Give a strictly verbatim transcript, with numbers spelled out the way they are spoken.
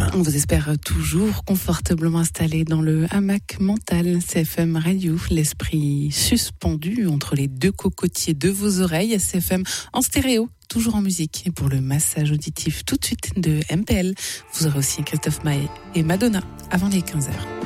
M. On vous espère toujours confortablement installé dans le hamac mental C F M Radio, l'esprit suspendu entre les deux cocotiers de vos oreilles. C F M en stéréo, toujours en musique. Et pour le massage auditif tout de suite de M P L, vous aurez aussi Christophe Maé et Madonna avant les quinze heures.